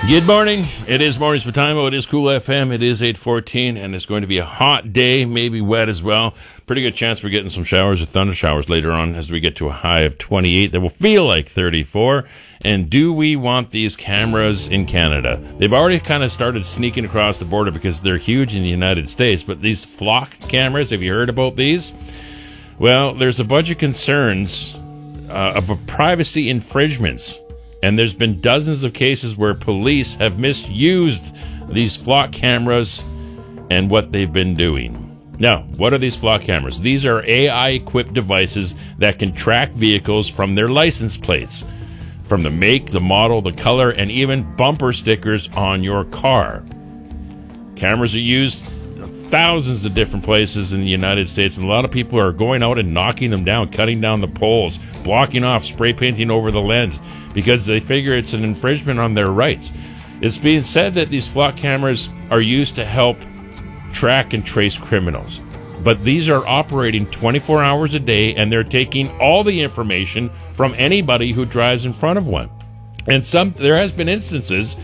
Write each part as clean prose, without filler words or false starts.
Good morning. It is Mornings with Timo. It is Cool FM. It is 8:14, and it's going to be a hot day, maybe wet as well. Pretty good chance we're getting some showers or thunder showers later on as we get to a high of 28 that will feel like 34. And do we want these cameras in Canada? They've already kind of started sneaking across the border because they're huge in the United States. But these flock cameras, have you heard about these? Well, there's a bunch of concerns of privacy infringements. And there's been dozens of cases where police have misused these flock cameras and what they've been doing. Now, what are these flock cameras? These are AI-equipped devices that can track vehicles from their license plates, from the make, the model, the color, and even bumper stickers on your car. Cameras are used thousands of different places in the United States, and a lot of people are going out and knocking them down, cutting down the poles, blocking off, spray painting over the lens, because they figure it's an infringement on their rights. It's being said that these flock cameras are used to help track and trace criminals. But these are operating 24 hours a day, and they're taking all the information from anybody who drives in front of one. And there has been instances,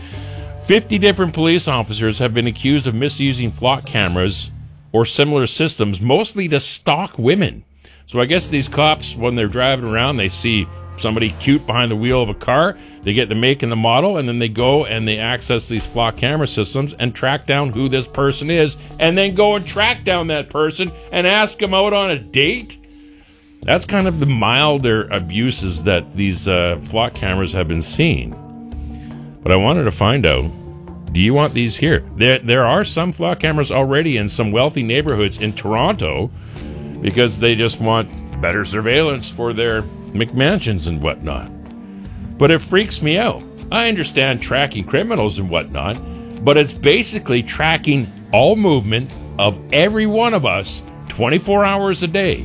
50 different police officers have been accused of misusing flock cameras or similar systems, mostly to stalk women. So I guess these cops, when they're driving around, they see somebody cute behind the wheel of a car, they get the make and the model, and then they go and they access these flock camera systems and track down who this person is, and then go and track down that person and ask them out on a date. That's kind of the milder abuses that these flock cameras have been seeing. But I wanted to find out, do you want these here? There are some flock cameras already in some wealthy neighborhoods in Toronto because they just want better surveillance for their McMansions and whatnot. But it freaks me out. I understand tracking criminals and whatnot, but it's basically tracking all movement of every one of us 24 hours a day.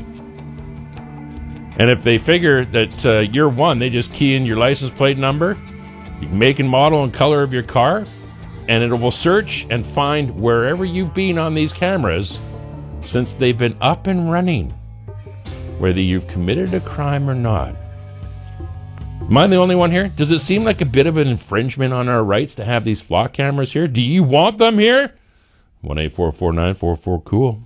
And if they figure that you're one, they just key in your license plate number, make and model and color of your car, and it will search and find wherever you've been on these cameras since they've been up and running, whether you've committed a crime or not. Am I the only one here? Does it seem like a bit of an infringement on our rights to have these flock cameras here? Do you want them here? 1-844-944-COOL.